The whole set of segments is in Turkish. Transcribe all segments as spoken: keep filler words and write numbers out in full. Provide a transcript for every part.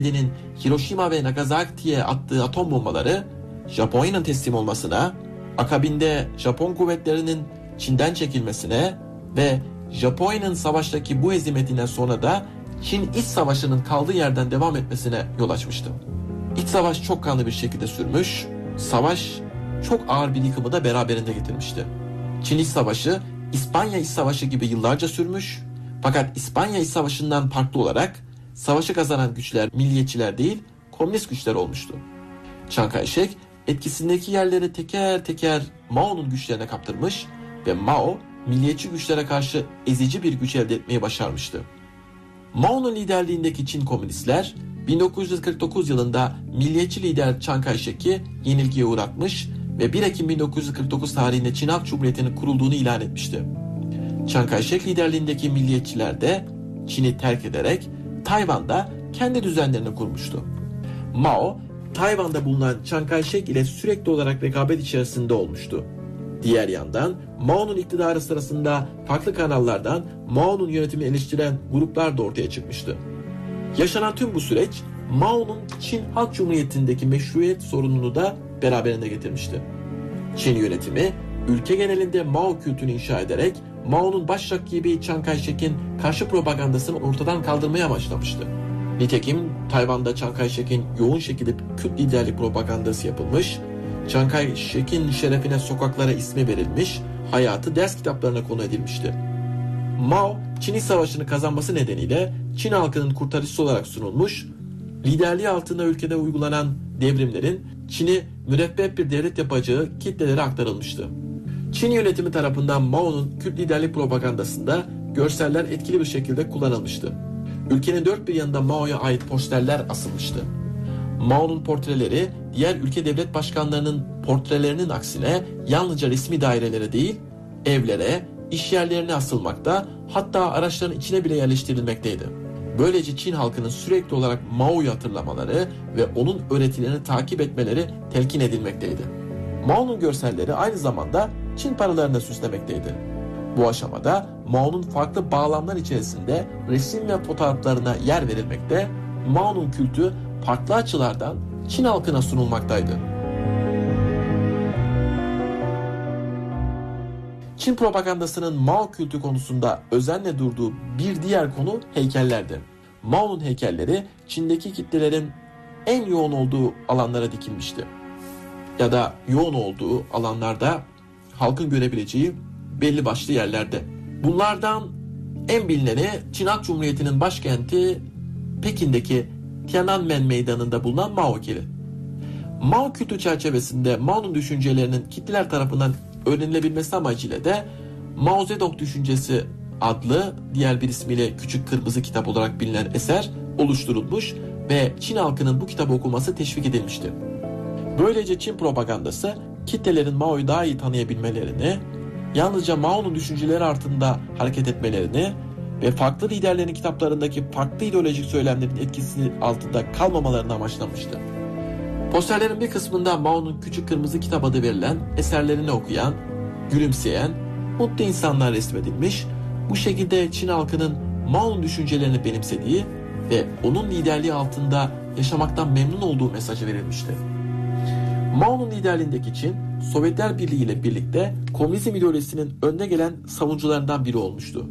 Hiroşima ve Nagasaki'ye attığı atom bombaları Japonya'nın teslim olmasına, akabinde Japon kuvvetlerinin Çin'den çekilmesine ve Japonya'nın savaştaki bu hezimetinden sonra da Çin iç savaşının kaldığı yerden devam etmesine yol açmıştı. İç savaş çok kanlı bir şekilde sürmüş, savaş çok ağır bir yıkımı da beraberinde getirmişti. Çin iç savaşı İspanya iç savaşı gibi yıllarca sürmüş, fakat İspanya iç savaşından farklı olarak savaşı kazanan güçler milliyetçiler değil, komünist güçler olmuştu. Chiang Kai-shek etkisindeki yerleri teker teker Mao'nun güçlerine kaptırmış ve Mao milliyetçi güçlere karşı ezici bir güç elde etmeyi başarmıştı. Mao'nun liderliğindeki Çin komünistler bin dokuz yüz kırk dokuz yılında milliyetçi lider Chiang Kai-shek'i yenilgiye uğratmış ve bir Ekim bin dokuz yüz kırk dokuz tarihinde Çin Halk Cumhuriyeti'nin kurulduğunu ilan etmişti. Chiang Kai-shek liderliğindeki milliyetçiler de Çin'i terk ederek Tayvan'da kendi düzenlerini kurmuştu. Mao, Tayvan'da bulunan Chiang Kai-shek ile sürekli olarak rekabet içerisinde olmuştu. Diğer yandan Mao'nun iktidarı sırasında farklı kanallardan Mao'nun yönetimini eleştiren gruplar da ortaya çıkmıştı. Yaşanan tüm bu süreç Mao'nun Çin Halk Cumhuriyeti'ndeki meşruiyet sorununu da beraberinde getirmişti. Çin yönetimi ülke genelinde Mao kültünü inşa ederek Mao'nun baş rakibi Chiang Kai-shek'in karşı propagandasını ortadan kaldırmaya başlamıştı. Nitekim Tayvan'da Chiang Kai-shek'in yoğun şekilde Kürt liderlik propagandası yapılmış, Chiang Kai-shek'in şerefine sokaklara ismi verilmiş, hayatı ders kitaplarına konu edilmişti. Mao, Çin İç Savaşı'nı kazanması nedeniyle Çin halkının kurtarıcısı olarak sunulmuş, liderliği altında ülkede uygulanan devrimlerin Çin'i mürebbep bir devlet yapacağı kitlelere aktarılmıştı. Çin yönetimi tarafından Mao'nun Kürt liderlik propagandasında görseller etkili bir şekilde kullanılmıştı. Ülkenin dört bir yanında Mao'ya ait posterler asılmıştı. Mao'nun portreleri diğer ülke devlet başkanlarının portrelerinin aksine yalnızca resmi dairelere değil, evlere, iş yerlerine asılmakta, hatta araçların içine bile yerleştirilmekteydi. Böylece Çin halkının sürekli olarak Mao'yu hatırlamaları ve onun öğretilerini takip etmeleri telkin edilmekteydi. Mao'nun görselleri aynı zamanda Çin paralarına süslemekteydi. Bu aşamada Mao'nun farklı bağlamlar içerisinde resim ve fotoğraflarına yer verilmekte, Mao'nun kültü farklı açılardan Çin halkına sunulmaktaydı. Çin propagandasının Mao kültü konusunda özenle durduğu bir diğer konu heykellerdi. Mao'nun heykelleri Çin'deki kitlelerin en yoğun olduğu alanlara dikilmişti. Ya da yoğun olduğu alanlarda halkın görebileceği belli başlı yerlerde. Bunlardan en bilineni Çin Halk Cumhuriyeti'nin başkenti Pekin'deki Tiananmen Meydanı'nda bulunan Mao heykeli. Mao kültü çerçevesinde Mao'nun düşüncelerinin kitleler tarafından öğrenilebilmesi amacıyla da Mao Zedong Düşüncesi adlı diğer bir ismiyle Küçük Kırmızı Kitap olarak bilinen eser oluşturulmuş ve Çin halkının bu kitabı okuması teşvik edilmişti. Böylece Çin propagandası kitlelerin Mao'yu daha iyi tanıyabilmelerini, yalnızca Mao'nun düşünceleri altında hareket etmelerini ve farklı liderlerin kitaplarındaki farklı ideolojik söylemlerin etkisi altında kalmamalarını amaçlamıştı. Posterlerin bir kısmında Mao'nun Küçük Kırmızı Kitap adı verilen eserlerini okuyan, gülümseyen, mutlu insanlar resmedilmiş, bu şekilde Çin halkının Mao'nun düşüncelerini benimsediği ve onun liderliği altında yaşamaktan memnun olduğu mesajı verilmişti. Mao'nun liderliğindeki Çin, Sovyetler Birliği ile birlikte komünizm ideolojisinin önde gelen savunucularından biri olmuştu.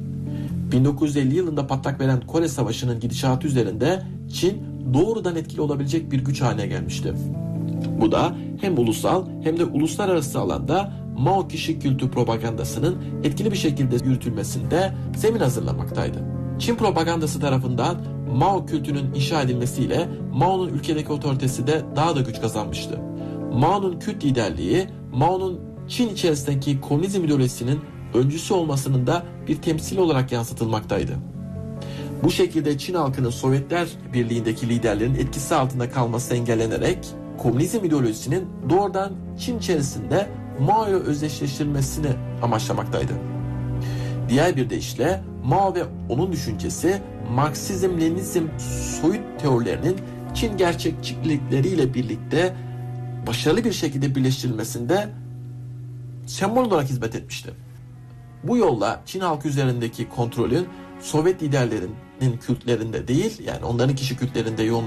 bin dokuz yüz elli yılında patlak veren Kore Savaşı'nın gidişatı üzerinde Çin doğrudan etkili olabilecek bir güç haline gelmişti. Bu da hem ulusal hem de uluslararası alanda Mao kişi kültü propagandasının etkili bir şekilde yürütülmesinde zemin hazırlamaktaydı. Çin propagandası tarafından Mao kültünün inşa edilmesiyle Mao'nun ülkedeki otoritesi de daha da güç kazanmıştı. Mao'nun Kürt liderliği, Mao'nun Çin içerisindeki komünizm ideolojisinin öncüsü olmasının da bir temsil olarak yansıtılmaktaydı. Bu şekilde Çin halkının Sovyetler Birliği'ndeki liderlerin etkisi altında kalması engellenerek komünizm ideolojisinin doğrudan Çin içerisinde Mao'ya özdeşleştirilmesini amaçlamaktaydı. Diğer bir deyişle Mao ve onun düşüncesi Marksizm-Leninizm soyut teorilerinin Çin gerçekçilikleriyle birlikte başarılı bir şekilde birleştirilmesinde sembol olarak hizmet etmişti. Bu yolla Çin halkı üzerindeki kontrolün Sovyet liderlerin kültlerinde değil, yani onların kişi kültlerinde yoğun